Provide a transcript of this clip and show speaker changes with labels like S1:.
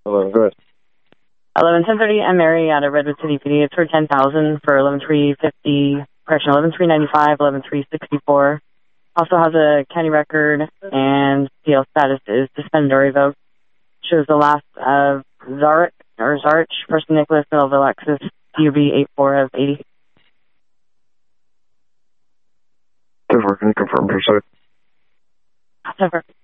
S1: Hello, go ahead.
S2: 11-1030, I'm Mary out of Redwood City PD. It's for 10,000 for 11-350, correction, 11-395, 11-364. Also has a county record, and CL status is suspended or revoked. Shows the last of Zarch, first Nicholas, middle of Alexis, CUB 84 of 80.
S1: Can you confirm your site?
S2: Over.